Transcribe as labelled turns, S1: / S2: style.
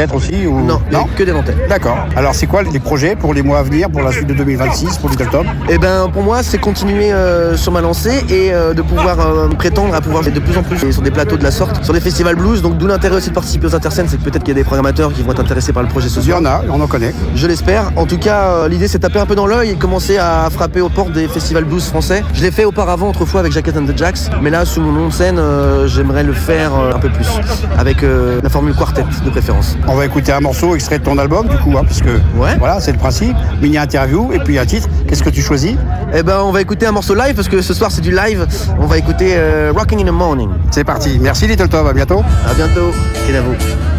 S1: peut-être aussi ou...
S2: Non, que des Nantais.
S1: D'accord. Alors c'est quoi les projets pour les mois à venir, pour la suite de 2026, pour Little Tom?
S2: Eh ben pour moi c'est continuer sur ma lancée et de pouvoir prétendre à pouvoir jouer de plus en plus sur des plateaux de la sorte, sur des festivals blues, donc d'où l'intérêt aussi de participer aux Interscènes, c'est que peut-être qu'il y a des programmateurs qui vont être intéressés par le projet ce
S1: Il y
S2: soir.
S1: en a, on en connaît.
S2: Je l'espère. En tout cas, l'idée c'est taper un peu dans l'œil et commencer à frapper aux portes des festivals blues français. Je l'ai fait auparavant autrefois avec Jacket and the Jacks, mais là sous mon nom de scène, j'aimerais le faire un peu plus, avec la formule quartet de préférence.
S1: On va écouter un morceau extrait de ton album du coup, parce que voilà, c'est le principe. Mini interview et puis un titre. Qu'est-ce que tu choisis?
S2: Eh ben on va écouter un morceau live parce que ce soir c'est du live. On va écouter Rocking in the Morning.
S1: C'est parti. Merci Little Tom, à bientôt.
S2: À bientôt. Kenavo.